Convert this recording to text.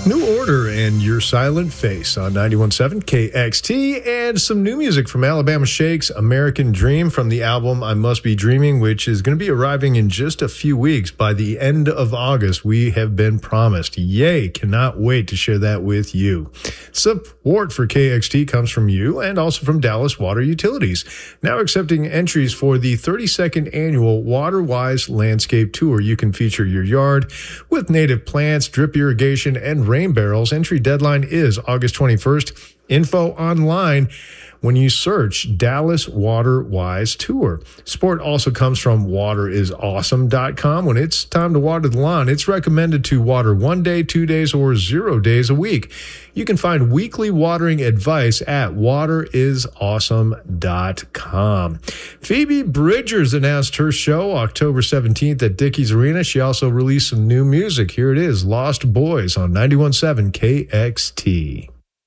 New Order and Your Silent Face on 91.7 KXT, and some new music from Alabama Shakes, American Dream, from the album I Must Be Dreaming, which is going to be arriving in just a few weeks. By the end of August, we have been promised. Yay, cannot wait to share that with you. Support for KXT comes from you and also from Dallas Water Utilities, now accepting entries for the 32nd annual WaterWise Landscape Tour. You can feature your yard with native plants, drip irrigation, and rain barrels. Entry deadline is August 21st. Info online when you search Dallas Water Wise Tour. Support also comes from waterisawesome.com. When it's time to water the lawn, it's recommended to water 1 day, 2 days, or 0 days a week. You can find weekly watering advice at waterisawesome.com. Phoebe Bridgers announced her show October 17th at Dickies Arena. She also released some new music. Here it is, Lost Boys on 91.7 KXT.